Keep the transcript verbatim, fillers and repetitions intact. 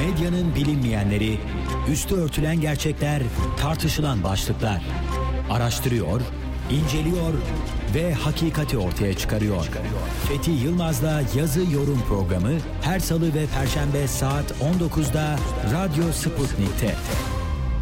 Medyanın bilinmeyenleri, üstü örtülen gerçekler, tartışılan başlıklar. Araştırıyor, inceliyor ve hakikati ortaya çıkarıyor. Fethi Yılmaz'la Yazı Yorum programı her salı ve perşembe saat on dokuzda Radyo Sputnik'te.